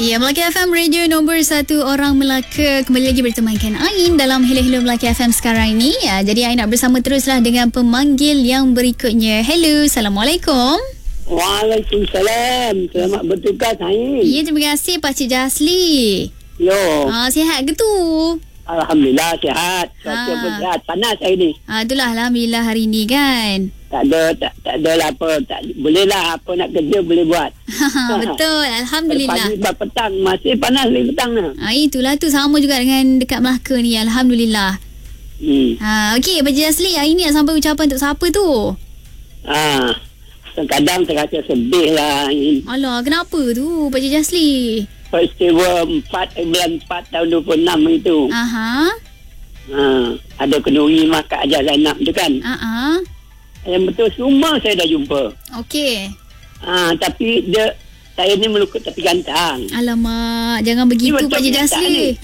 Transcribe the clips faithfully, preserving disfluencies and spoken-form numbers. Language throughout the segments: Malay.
Ya, Melaka F M radio nombor satu orang Melaka kembali lagi bertemankan Ain dalam Hello Hello Melaka F M sekarang ini. Ya, jadi Ain nak bersama teruslah dengan pemanggil yang berikutnya. Hello, Assalamualaikum. Waalaikumsalam. Selamat bertugas, Ain. Ya, terima kasih Pak Cik Jasli. Yo. Ah, sihat ke tu? Alhamdulillah sihat. Cuaca pun sihat. Panas hari ni. Ah, itulah Alhamdulillah hari ni kan. Tak ada, tak, tak ada lah apa. Tak, boleh lah apa nak kerja boleh buat. Betul, Alhamdulillah. Pagi sampai petang masih panas lagi petang lah. Ah, itulah tu sama juga dengan dekat Melaka ni. Alhamdulillah. Hmm. Ah, okey, Pak Cik Jasli, hari ni nak sampai ucapan untuk siapa tu? Ah, kadang terasa sedih lah. Ain. Alah, kenapa tu Pak Cik Jasli? Peristiwa empat bulan empat tahun dua puluh enam itu. Aha. Ah, ada kenduri mak Kak Hajar Zainab tu kan. Aha. Yang betul semua saya dah jumpa. Okey. Ah, tapi dia saya ni melukut tepi gantang. Alamak, jangan begitu Ni Pak Cik Jasli.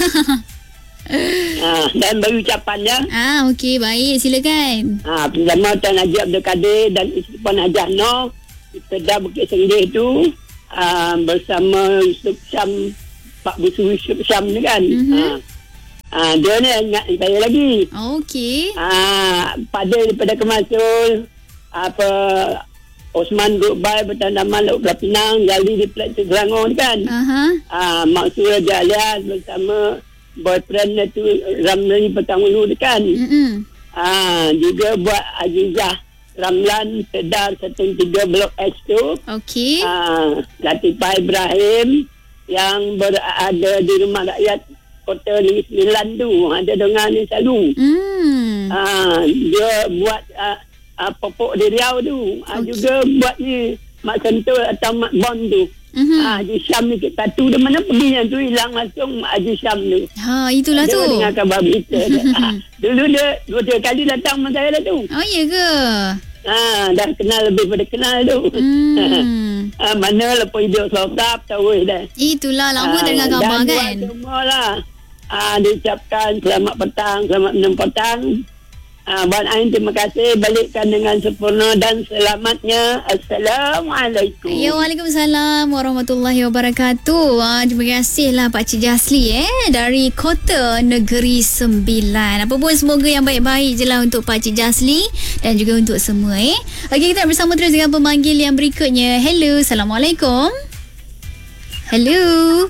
Ah, dan bagi ucapannya. Ah, okey, baik, silakan. Ah, pertama Tuan Haji Abdul Kadir dan Isteri Puan Hajah Noh Kedah Bukit Senggih tu. Uh, bersama Yusuf Syam, Pak Busu Yusuf Syam ni kan. Mm-hmm. uh, uh, dia ni ingat saya lagi. Okey. Uh, pada daripada Kemasul apa Osman Gokbai bertanaman Laut Belah Pinang Gali di Plat Selangor ni kan. Aha. Uh, Maksud Jalian bersama boyfriend dia tu Ramli Petangulu ni kan. Mm-mm. uh, Juga buat Azizah Ramlan Sedar Setting tiga Blok S tu. Okey. Uh, Latifah Ibrahim yang berada di Rumah Rakyat Kota Negeri Sembilan tu. Ada dengan ni selalu. Hmm. Uh, dia buat uh, uh, popok di Riau tu. Uh, okay. Juga buat ni Mak Sentul atau Mak Bon tu. Mm-hmm. Uh, Haji Syam ni kita tu. Dia mana pergi yang tu hilang langsung Haji Syam tu. Ha, itulah dia tu. Dia dengar kabar berita. uh, dulu dia dua tiga kali datang sama saya lah tu. Oh, iya ke? Ah, dah kenal lebih pada kenal tu. Hmm. ah, mana lepas hidup sokap tahu dah. Itulah lama ah, dengar kabar kan. Dan semualah. Ah, diucapkan selamat petang, selamat enam petang. Ah, Puan Ain terima kasih balikkan dengan sempurna dan selamatnya. Assalamualaikum. Ya, Waalaikumsalam warahmatullahi wabarakatuh. Ah, terima kasihlah Pak Cik Jasli eh dari Kota Negeri Sembilan. Apa pun semoga yang baik-baik je lah untuk Pak Cik Jasli dan juga untuk semua eh. Okey, kita bersama terus dengan pemanggil yang berikutnya. Hello, Assalamualaikum. Hello.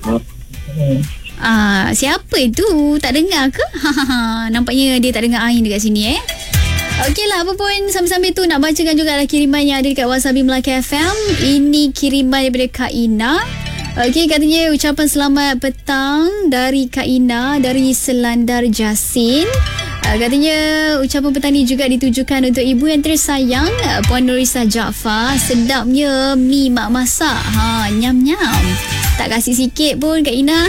Ah, siapa itu? Tak dengar ke? Nampaknya dia tak dengar Ain dekat sini eh. Okeylah, apa pun sambil-sambil tu nak bacakan juga lah kiriman yang ada dekat WhatsApp Melaka F M. Ini kiriman daripada Kak Ina. Okey, katanya ucapan selamat petang dari Kak Ina dari Selandar Jasin. Uh, katanya ucapan petang ni juga ditujukan untuk ibu yang tersayang uh, Puan Nurisa Jaafar. Sedapnya mi mak masak. Ha, nyam-nyam. Tak kasih sikit pun Kak Ina.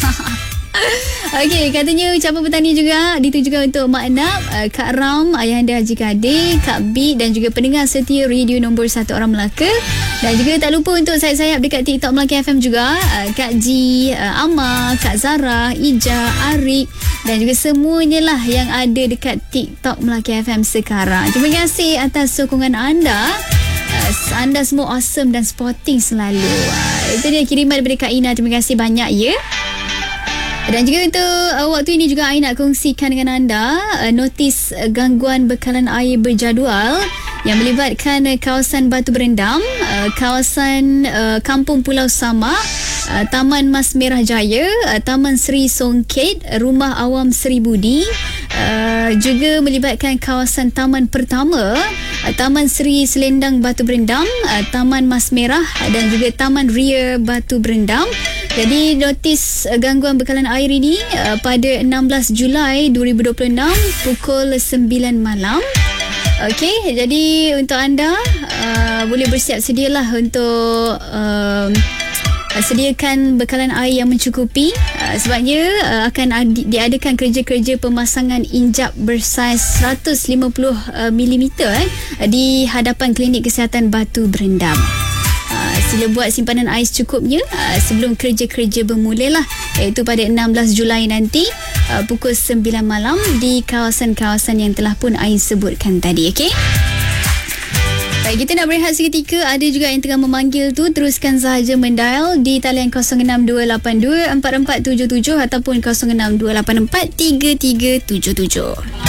Okey, katanya ucapan petang ni juga ditujukan untuk Mak Nap, uh, Kak Ram, Ayahanda Haji Kadir, Kak Bit dan juga pendengar setia radio nombor satu orang Melaka. Dan juga tak lupa untuk sayap-sayap dekat TikTok Melaka F M juga, uh, Kak Ji, uh, Amar, Kak Zara, Ija, Arik dan juga semuanya lah yang ada dekat TikTok Melaka F M sekarang. Terima kasih atas sokongan anda. Uh, anda semua awesome dan sporting selalu. Uh, itu dia kiriman daripada Kak Ina. Terima kasih banyak ya. Dan juga untuk uh, waktu ini juga Ain nak kongsikan dengan anda uh, notis uh, gangguan bekalan air berjadual yang melibatkan uh, kawasan Batu Berendam, uh, kawasan uh, Kampung Pulau Sama, uh, Taman Mas Merah Jaya, uh, Taman Seri Songket, Rumah Awam Seri Budi, uh, juga melibatkan kawasan Taman Pertama, uh, Taman Seri Selendang Batu Berendam, uh, Taman Mas Merah dan juga Taman Ria Batu Berendam. Jadi notis uh, gangguan bekalan air ini uh, pada enam belas Julai dua ribu dua puluh enam pukul sembilan malam. Okey, jadi untuk anda uh, boleh bersiap sedialah untuk uh, sediakan bekalan air yang mencukupi uh, sebabnya uh, akan adi, diadakan kerja-kerja pemasangan injap bersaiz seratus lima puluh milimeter eh, di hadapan Klinik Kesihatan Batu Berendam. Uh, sila buat simpanan ais cukupnya uh, sebelum kerja-kerja bermula lah, iaitu pada enam belas Julai nanti uh, pukul sembilan malam di kawasan-kawasan yang telah pun Ain sebutkan tadi. Okey. Baik, kita nak berehat seketika. Ada juga yang tengah memanggil tu, teruskan sahaja mendial di talian kosong enam dua lapan dua empat empat tujuh tujuh ataupun kosong enam dua lapan empat tiga tiga tujuh tujuh.